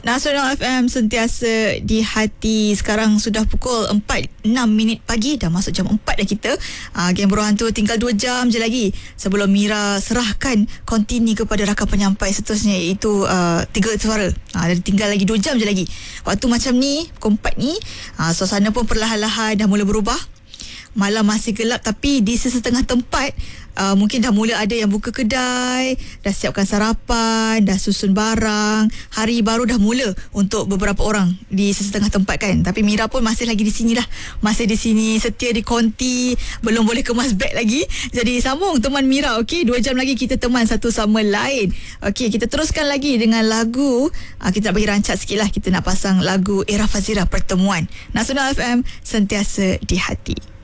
Nasional FM sentiasa di hati. Sekarang sudah pukul 4.06 pagi. Dah masuk jam 4 dah kita. Geng Berhantu tinggal 2 jam je lagi sebelum Mira serahkan kontini kepada rakan penyampai seterusnya, iaitu 3 suara. Tinggal lagi 2 jam je lagi. Waktu macam ni, pukul 4 ni, suasana pun perlahan-lahan dah mula berubah. Malam masih gelap, tapi di sesetengah tempat mungkin dah mula ada yang buka kedai, dah siapkan sarapan, dah susun barang. Hari baru dah mula untuk beberapa orang di sesetengah tempat kan. Tapi Mira pun masih lagi di sini lah. Masih di sini, setia di konti, belum boleh kemas beg lagi. Jadi sambung teman Mira, okey? 2 jam lagi kita teman satu sama lain. Okey, kita teruskan lagi dengan lagu. Kita nak bagi rancak sikit lah. Kita nak pasang lagu Era Fazira, Pertemuan. Nasional FM, sentiasa di hati.